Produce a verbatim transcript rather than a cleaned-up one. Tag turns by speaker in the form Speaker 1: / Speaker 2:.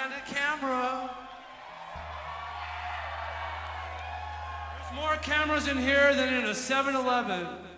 Speaker 1: candid camera. There's more cameras in here than in a seven eleven.